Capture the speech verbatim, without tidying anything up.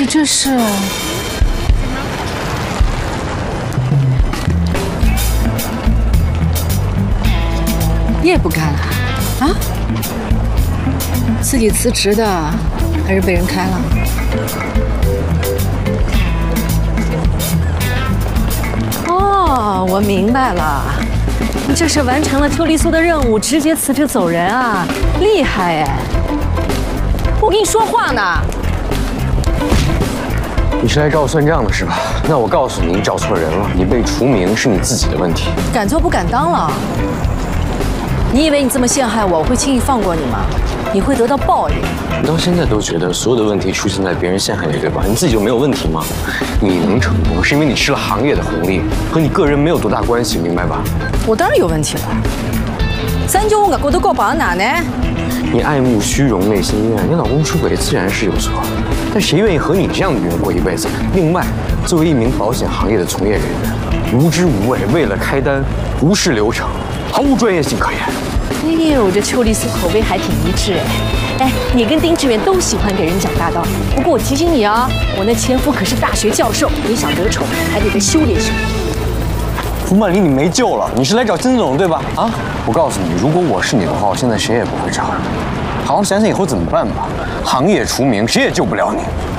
这是？你也不干了啊？自己辞职的，还是被人开了？哦，我明白了，你这是完成了秋丽苏的任务，直接辞职走人啊，厉害哎！我跟你说话呢。 你是来找我算账的是吧？那我告诉你，你找错人了，你被除名是你自己的问题。 敢做不敢当了。你以为你这么陷害我，我会轻易放过你吗？你会得到报应。 你到现在都觉得所有的问题出现在别人陷害你，对吧？你自己就没有问题吗？你能成功，是因为你吃了行业的红利，和你个人没有多大关系，明白吧？ 我当然有问题了。咱就我高头搞绑哪呢？ 你爱慕虚荣，内心阴暗，你老公出轨自然是有错，但谁愿意和你这样的女人过一辈子？另外，作为一名保险行业的从业人员，无知无畏，为了开单，无视流程，毫无专业性可言。 哎呦，这秋丽苏口碑还挺一致哎。哎，你跟丁志远都喜欢给人讲大道理，不过我提醒你啊，我那前夫可是大学教授，你想得宠，还得再修炼修炼。 胡曼丽，你没救了，你是来找金总对吧？啊，我告诉你，如果我是你的话，我现在谁也不会找。好好想想以后怎么办吧。行业除名，谁也救不了你。